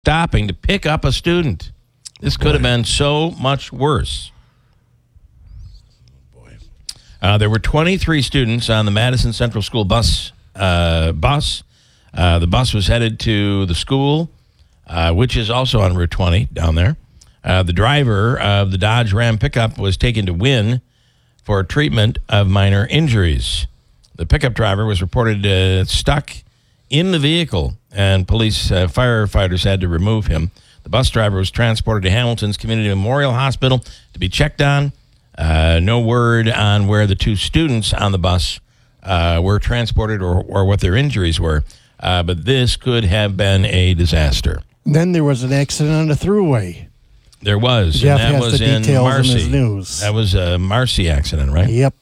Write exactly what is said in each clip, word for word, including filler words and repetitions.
stopping to pick up a student. This could have been so much worse. Boy. Uh, there were twenty-three students on the Madison Central School bus. Uh, bus. Uh, the bus was headed to the school, uh, which is also on Route twenty down there. Uh, the driver of the Dodge Ram pickup was taken to Wynn for treatment of minor injuries. The pickup driver was reported uh, stuck in the vehicle, and police uh, firefighters had to remove him. The bus driver was transported to Hamilton's Community Memorial Hospital to be checked on. Uh, no word on where the two students on the bus uh, were transported or, or what their injuries were. Uh, but this could have been a disaster. Then there was an accident on the thruway. There was. Jeff and that has was the in details Marcy. in his news. That was a Marcy accident, right? Yep.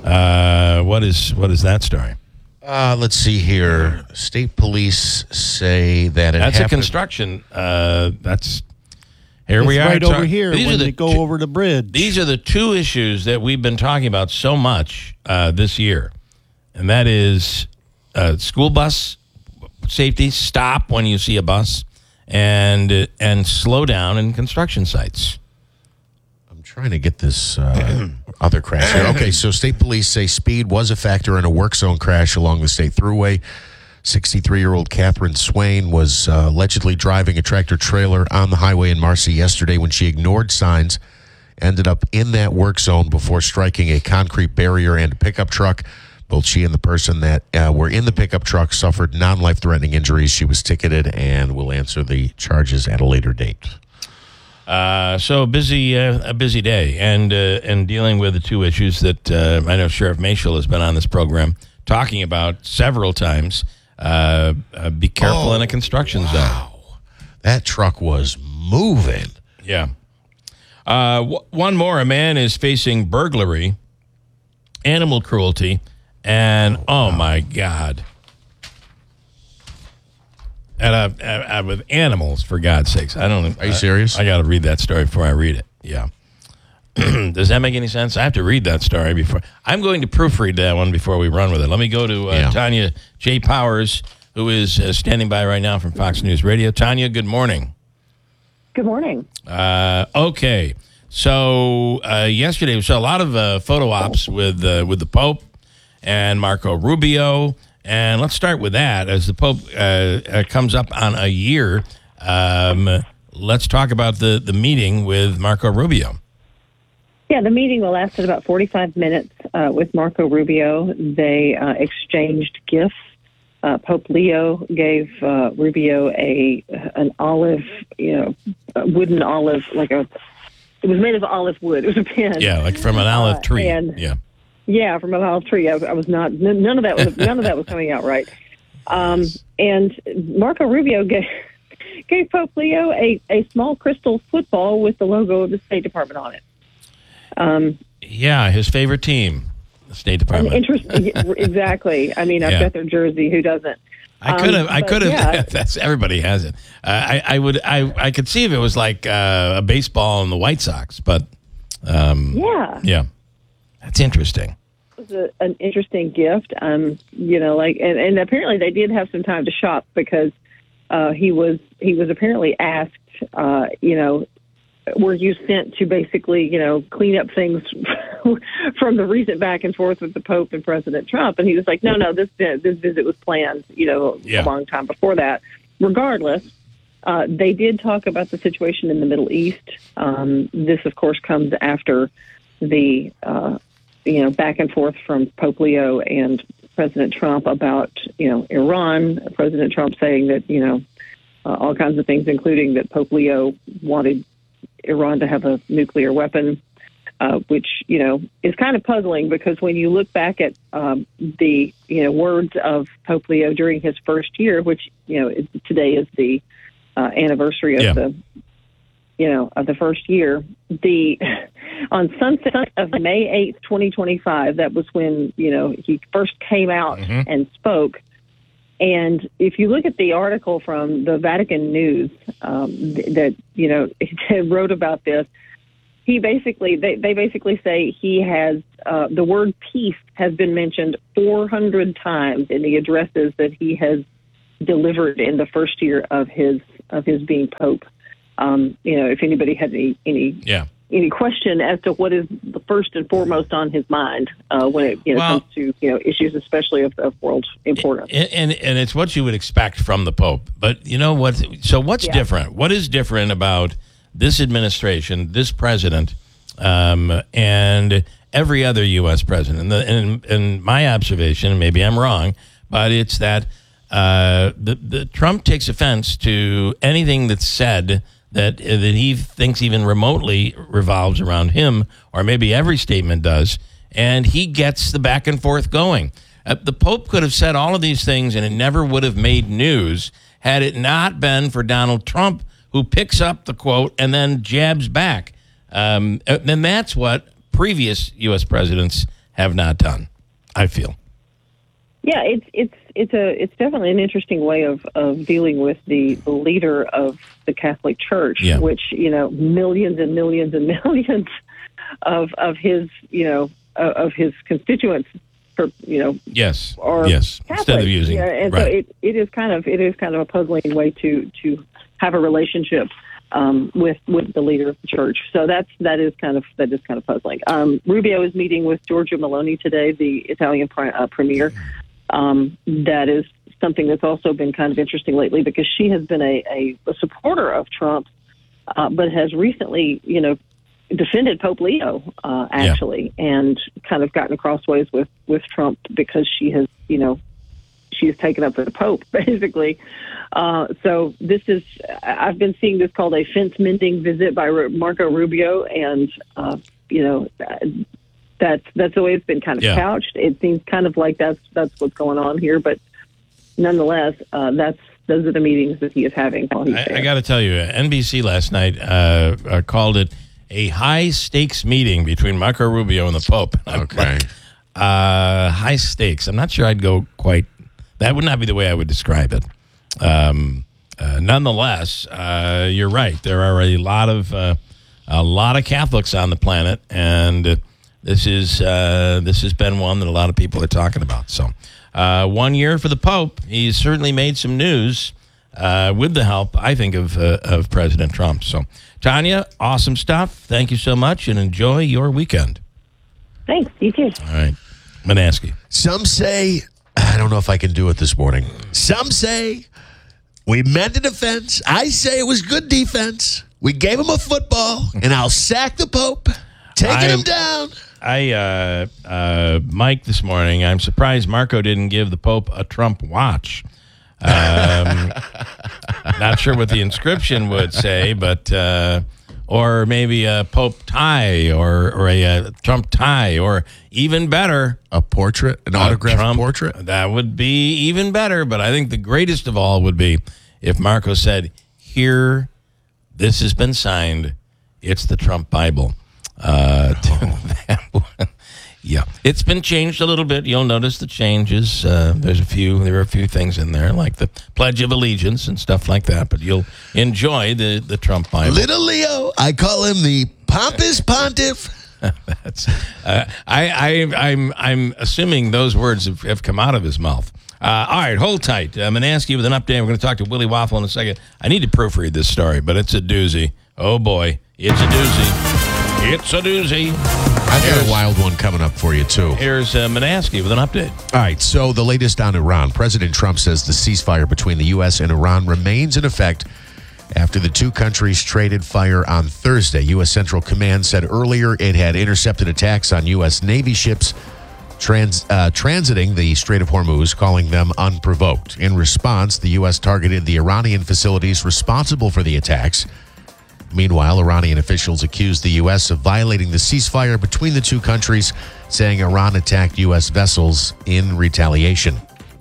Uh, what is what is that story? Uh, let's see here. State police say that it That's a happened. construction. Uh, that's here It's we are. right talk- over here These are when the they go two- over the bridge. These are the two issues that we've been talking about so much uh, this year, and that is uh, school bus safety. Stop when you see a bus, and uh, and slow down in construction sites. I'm trying to get this uh, other crash here. Okay, so state police say speed was a factor in a work zone crash along the state thruway. sixty-three-year-old Catherine Swain was uh, allegedly driving a tractor trailer on the highway in Marcy yesterday when she ignored signs, ended up in that work zone before striking a concrete barrier and a pickup truck. Both she and the person that uh, were in the pickup truck suffered non-life-threatening injuries. She was ticketed and will answer the charges at a later date. Uh, so busy, uh, a busy day, and uh, and dealing with the two issues that uh, I know Sheriff Mayshall has been on this program talking about several times. Uh, uh, be careful Oh, in a construction zone. Wow. That truck was moving. Yeah. Uh, w- one more. A man is facing burglary, animal cruelty, and oh, oh my God. At a, at, at, with animals, for God's sakes. I don't Are you I- serious? I got to read that story before I read it. Yeah. Does that make any sense? I have to read that story before. I'm going to proofread that one before we run with it. Let me go to uh, Yeah. Tanya J. Powers, who is uh, standing by right now from Fox News Radio. Tanya, good morning. Good morning. Uh, okay. So uh, yesterday we saw a lot of uh, photo ops with uh, with the Pope and Marco Rubio. And let's start with that. As the Pope uh, uh, comes up on a year, um, let's talk about the, the meeting with Marco Rubio. Yeah, the meeting lasted about forty-five minutes uh, with Marco Rubio. They uh, exchanged gifts. Uh, Pope Leo gave uh, Rubio a an olive, you know, a wooden olive, like a. It was made of olive wood. It was a pen. Yeah, like from an olive Uh, tree. and- yeah. Yeah, from an olive tree. I, I was not. n- None of that was. None of that was coming out right. Um, and Marco Rubio gave, gave Pope Leo a, a small crystal football with the logo of the State Department on it. Um, Yeah, his favorite team, the State an Department. interesting. Exactly. I mean, I've Yeah. got their jersey. Who doesn't? I could have. Um, I but could have. yeah. That's everybody has it. Uh, I, I would. I. I could see if it was like uh, a baseball and the White Sox, but um, Yeah. yeah, that's interesting. It was a, an interesting gift. Um, you know, like, and, and apparently they did have some time to shop because uh, he was he was apparently asked, uh, you know, were you sent to basically, you know, clean up things from the recent back and forth with the Pope and President Trump? And he was like, no, no, this this visit was planned, you know, Yeah. a long time before that. Regardless, uh, they did talk about the situation in the Middle East. Um, this, of course, comes after the uh, you know, back and forth from Pope Leo and President Trump about, you know, Iran. President Trump saying that, you know, uh, all kinds of things, including that Pope Leo wanted Iran to have a nuclear weapon, uh, which, you know, is kind of puzzling because when you look back at um, the, you know, words of Pope Leo during his first year, which, you know, is, today is the uh, anniversary of Yeah. the, you know, of the first year, the on sunset of May eighth, twenty twenty-five, that was when, you know, he first came out Mhm. and spoke. And if you look at the article from the Vatican News um, th- that, you know, wrote about this, he basically, they, they basically say he has, uh, the word peace has been mentioned four hundred times in the addresses that he has delivered in the first year of his of his being Pope. Um, you know, if anybody had any any Yeah. any question as to what is the first and foremost on his mind uh, when it you know, Well- comes to you know issues, especially of, of world importance. And, and and it's what you would expect from the Pope. But you know what? So what's Yeah. different? What is different about this administration, this president, um, and every other U S president? And, the, and, and my observation, and maybe I'm wrong, but it's that uh, the, the Trump takes offense to anything that's said that that he thinks even remotely revolves around him, or maybe every statement does, and he gets the back and forth going. Uh, the Pope could have said all of these things, and it never would have made news had it not been for Donald Trump, who picks up the quote and then jabs back. Um, and that's what previous U S presidents have not done, I feel. Yeah, it's it's it's a it's definitely an interesting way of, of dealing with the, the leader of the Catholic Church, Yeah. which you know millions and millions and millions of of his you know uh, of his constituents, for, you know, Yes. are yes. Catholic. Instead of using yeah, and right. so it, it is kind of it is kind of a puzzling way to to have a relationship um, with with the leader of the church. So that's that is kind of that is kind of puzzling. Um, Rubio is meeting with Giorgia Meloni today, the Italian pri- uh, premier. Um, that is something that's also been kind of interesting lately because she has been a, a, a supporter of Trump, uh, but has recently, you know, defended Pope Leo, uh, actually, yeah. and kind of gotten crossways with, with Trump because she has, you know, she has taken up the Pope, basically. Uh, so this is, I've been seeing this called a fence-mending visit by Marco Rubio, and, uh, you know, That's that's the way it's been kind of yeah. couched. It seems kind of like that's that's what's going on here, but nonetheless, uh, that's those are the meetings that he is having while he's I, there. I got to tell you, N B C last night uh, uh, called it a high stakes meeting between Marco Rubio and the Pope. Okay, uh, high stakes. I'm not sure I'd go quite. That would not be the way I would describe it. Um, uh, nonetheless, uh, you're right. There are a lot of uh, a lot of Catholics on the planet, and. Uh, This is uh, this has been one that a lot of people are talking about. So, uh, one year for the Pope. He's certainly made some news uh, with the help, I think, of uh, of President Trump. So, Tanya, awesome stuff. Thank you so much, and enjoy your weekend. Thanks. You too. All right, Manaski. Some say, I don't know if I can do it this morning. Some say we meant a defense. I say it was good defense. We gave him a football, and I'll sack the Pope, taking I'm- him down. I, uh, uh, Mike, this morning, I'm surprised Marco didn't give the Pope a Trump watch. Um, not sure what the inscription would say, but, uh, or maybe a Pope tie or, or a, a Trump tie, or even better, A portrait, an a autographed Trump- portrait. That would be even better, but I think the greatest of all would be if Marco said, here, this has been signed, it's the Trump Bible. Uh, that one. Yeah, it's been changed a little bit. You'll notice the changes. Uh, there's a few. There are a few things in there, like the Pledge of Allegiance and stuff like that. But you'll enjoy the the Trump Bible. Little Leo, I call him the pompous pontiff. That's. Uh, I, I I'm I'm assuming those words have, have come out of his mouth. Uh, all right, hold tight. I'm going to ask you with an update. We're going to talk to Willie Waffle in a second. I need to proofread this story, but it's a doozy. Oh boy, it's a doozy. It's a doozy. I've got a wild one coming up for you, too. Here's uh, Manaski with an update. All right, so the latest on Iran. President Trump says the ceasefire between the U S and Iran remains in effect after the two countries traded fire on Thursday. U S Central Command said earlier it had intercepted attacks on U S Navy ships trans, uh, transiting the Strait of Hormuz, calling them unprovoked. In response, the U S targeted the Iranian facilities responsible for the attacks. Meanwhile, Iranian officials accused the U S of violating the ceasefire between the two countries, saying Iran attacked U S vessels in retaliation.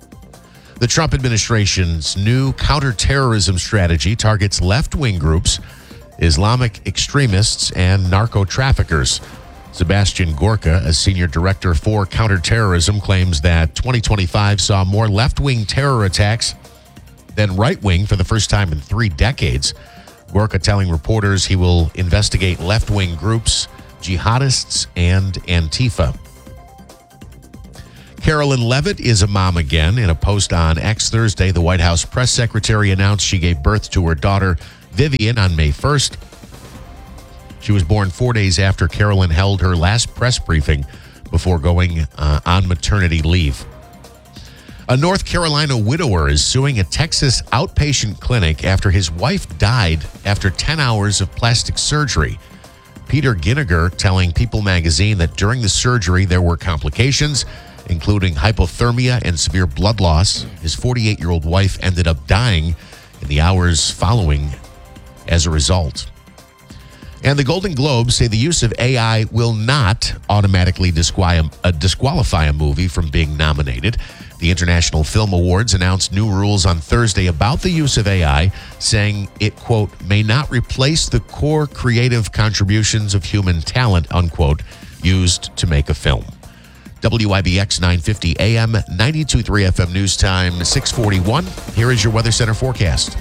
The Trump administration's new counterterrorism strategy targets left-wing groups, Islamic extremists, and narco-traffickers. Sebastian Gorka, a senior director for counterterrorism, claims that twenty twenty-five saw more left-wing terror attacks than right-wing for the first time in three decades. Gorka telling reporters he will investigate left-wing groups, jihadists, and Antifa. Carolyn Levitt is a mom again. In a post on X Thursday, the White House press secretary announced she gave birth to her daughter, Vivian, on May first. She was born four days after Carolyn held her last press briefing before going uh, on maternity leave. A North Carolina widower is suing a Texas outpatient clinic after his wife died after ten hours of plastic surgery. Peter Ginniger telling People magazine that during the surgery there were complications, including hypothermia and severe blood loss. His forty-eight-year-old wife ended up dying in the hours following as a result. And the Golden Globes say the use of A I will not automatically disqual- uh, disqualify a movie from being nominated. The International Film Awards announced new rules on Thursday about the use of A I, saying it, quote, may not replace the core creative contributions of human talent, unquote, used to make a film. W I B X nine fifty A M, ninety-two point three F M News Time, six forty-one. Here is your Weather Center forecast.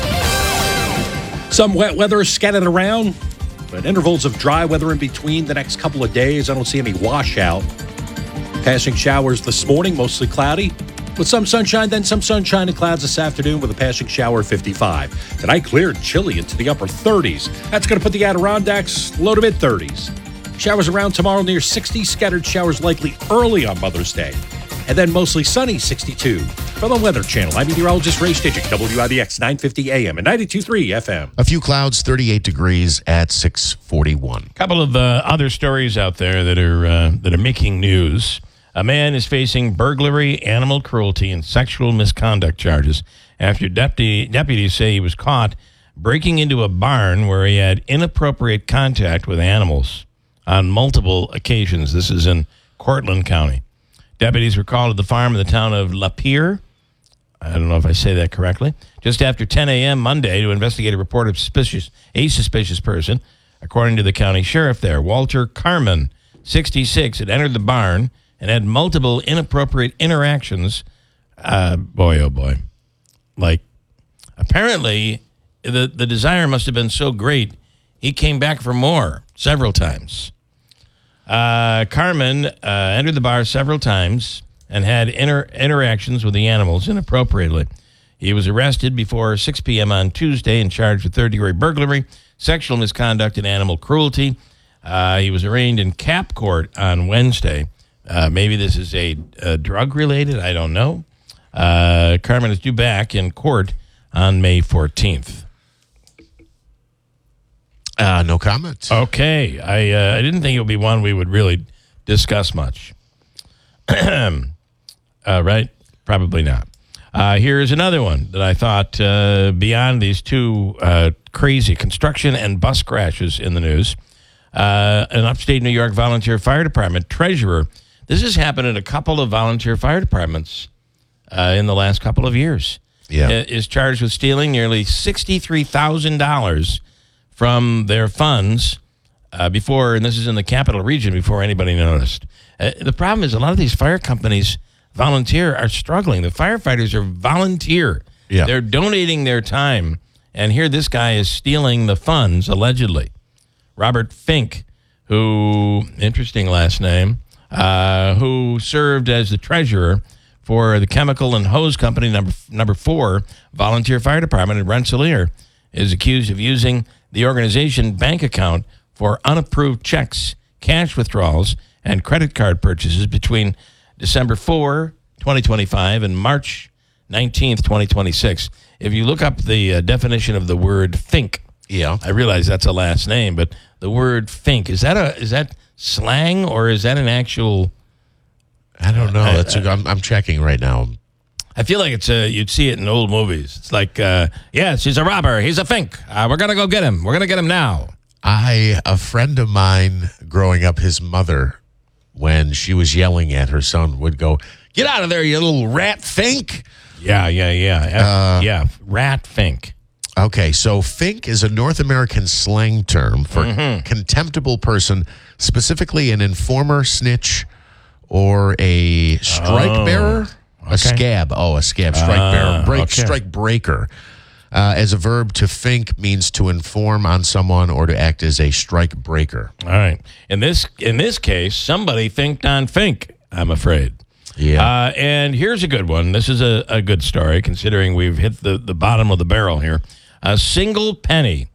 Some wet weather scattered around, but intervals of dry weather in between the next couple of days. I don't see any washout. Passing showers this morning, mostly cloudy, with some sunshine, then some sunshine and clouds this afternoon with a passing shower fifty-five. Tonight, clear and chilly into the upper thirties. That's going to put the Adirondacks low to mid-thirties. Showers around tomorrow near sixty, scattered showers likely early on Mother's Day. And then mostly sunny, sixty-two. From the Weather Channel, I'm meteorologist Ray Stitchick, W I B X nine fifty A M and ninety-two point three F M. A few clouds, thirty-eight degrees at six forty-one. A couple of uh, other stories out there that are uh, that are making news. A man is facing burglary, animal cruelty, and sexual misconduct charges after deputy, deputies say he was caught breaking into a barn where he had inappropriate contact with animals on multiple occasions. This is in Cortland County. Deputies were called to the farm in the town of Lapeer. I don't know if I say that correctly. Just after ten a.m. Monday to investigate a report of suspicious, a suspicious person. According to the county sheriff there, Walter Carmen, sixty-six, had entered the barn and had multiple inappropriate interactions. Uh, boy, oh boy. Like, apparently, the, the desire must have been so great, he came back for more several times. Uh, Carmen uh, entered the bar several times and had inter- interactions with the animals inappropriately. He was arrested before six p.m. on Tuesday and charged with third-degree burglary, sexual misconduct, and animal cruelty. Uh, he was arraigned in Cap Court on Wednesday. Uh, maybe this is a, a drug-related, I don't know. Uh, Carmen is due back in court on May fourteenth. Uh, no comment. Okay. I uh, I didn't think it would be one we would really discuss much. uh, right? Probably not. Uh, here's another one that I thought, uh, beyond these two uh, crazy construction and bus crashes in the news, uh, an upstate New York volunteer fire department treasurer. This has happened at a couple of volunteer fire departments uh, in the last couple of years. Yeah. Is charged with stealing nearly sixty-three thousand dollars from their funds uh, before, and this is in the capital region, before anybody noticed. Uh, the problem is a lot of these fire companies, volunteer, are struggling. The firefighters are volunteer. Yeah. They're donating their time, and here this guy is stealing the funds, allegedly. Robert Fink, who, interesting last name, uh, who served as the treasurer for the chemical and hose company number number four volunteer fire department in Rensselaer, is accused of using the organization bank account for unapproved checks, cash withdrawals, and credit card purchases between December fourth, twenty twenty-five and March nineteenth, twenty twenty-six. If you look up the uh, definition of the word Fink, Yeah. I realize that's a last name, but the word Fink, is that a is that slang or is that an actual... I don't know. That's a, I'm, I'm checking right now. I feel like it's a, you'd see it in old movies. It's like, uh, yes, he's a robber. He's a Fink. Uh, we're going to go get him. We're going to get him now. I, a friend of mine growing up, his mother, when she was yelling at her son, would go, "Get out of there, you little rat Fink." Yeah, yeah, yeah. Uh, yeah, rat Fink. Okay, so Fink is a North American slang term for Mm-hmm. contemptible person, specifically an informer, snitch, or a strike Oh, bearer. A okay. scab. Oh, a scab. Strike Ah, bearer. Break. okay. Strike breaker. Uh, as a verb, to fink means to inform on someone or to act as a strike breaker. All right. In this in this case, somebody finked on Fink, I'm afraid. Yeah. Uh, and here's a good one. This is a, a good story, considering we've hit the, the bottom of the barrel here. A single penny